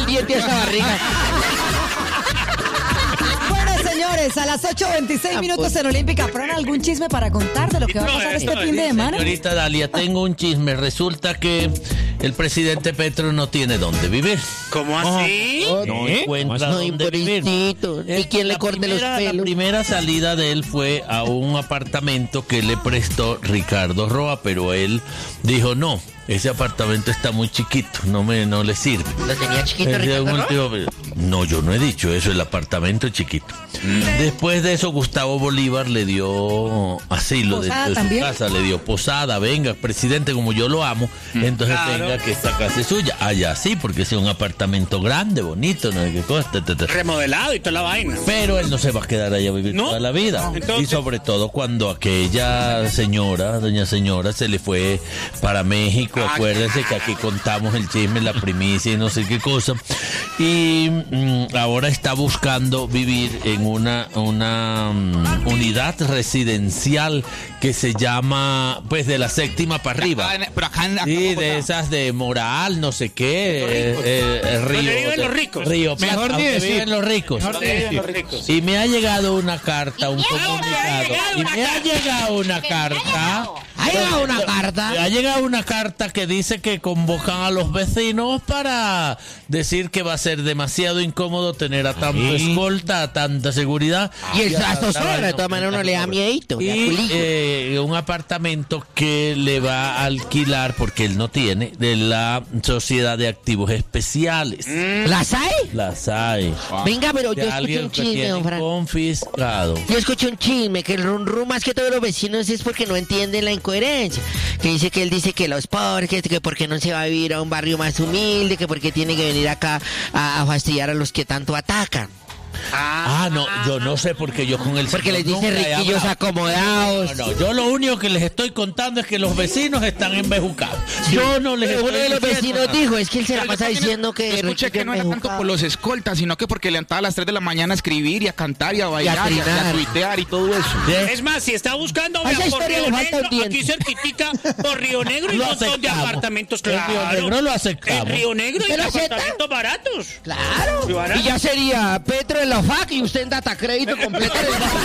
diente a esa barriga. Bueno, señores, a las 8:26 minutos en Olímpica, ¿habrán algún chisme para contar de lo que va a pasar este fin de semana? Señorita Dalia, tengo un chisme. Resulta que el presidente Petro no tiene dónde vivir. ¿Cómo así? No encuentra dónde vivir. ¿Y quién le corte los pelos? La primera salida de él fue a un apartamento que le prestó Ricardo Roa, pero él dijo no. Ese apartamento está muy chiquito, no le sirve. ¿Lo tenía chiquito Ricardo Roa? No, yo no he dicho eso, el apartamento es chiquito. Después de eso, Gustavo Bolívar le dio asilo dentro de su casa, le dio posada. Venga, presidente, como yo lo amo, entonces venga que esta casa es suya. Allá sí, porque es un apartamento grande, bonito, no hay que cosa. Remodelado y toda la vaina. Pero él no se va a quedar allá a vivir toda la vida. Entonces... Y sobre todo cuando aquella señora, doña señora, se le fue para México. Acuérdense que aquí contamos el chisme, la primicia y no sé qué cosa. Y ahora está buscando vivir en una unidad residencial que se llama, pues, de la séptima para arriba. Sí, de esas de Moral, no sé qué. Río. Los ricos. Río Plata, mejor ni decir. Viven los ricos. Y me ha llegado una carta, un comunicado. Y me ha llegado una carta. ¿Ha llegado una carta? Ha llegado una carta que dice que convocan a los vecinos para decir que va a ser demasiado incómodo tener a tanto escolta, a tanta seguridad. Y el trasto solo, de todas maneras uno le da miedito. Y un apartamento que le va a alquilar, porque él no tiene, de la Sociedad de Activos Especiales. ¿Las hay? Las hay. Venga, pero yo De escuché alguien un que chisme, tiene don Fran. confiscado. Yo escuché un chisme, que el rum más que todos los vecinos es porque no entienden la incoherencia. Que dice que él dice que los pobres, que porque no se va a vivir a un barrio más humilde, que porque tiene que venir acá a fastidiar a los que tanto atacan. No, yo no sé porque yo con el Porque les señor dice nunca he riquillos hablado. acomodados. No, yo lo único que les estoy contando es que los vecinos están embejucados. Yo no les Pero estoy uno de los diciendo vecinos nada. dijo, es que él se la pasa diciendo que... Yo escuché que no era tanto por los escoltas, sino que porque levantaba a las 3 de la mañana a escribir y a cantar y a bailar y a tuitear y todo eso. Es más, si está buscando A esa por historia Río le falta un Negro, diente. aquí cerquitica, por Río Negro y Lo un montón de aceptamos. apartamentos, En claro. Río Negro lo aceptamos. En Río Negro ¿Usted hay lo acepta? apartamentos baratos. Claro. Y baratos. Y ya sería Petro en la FAC y usted en data crédito completo.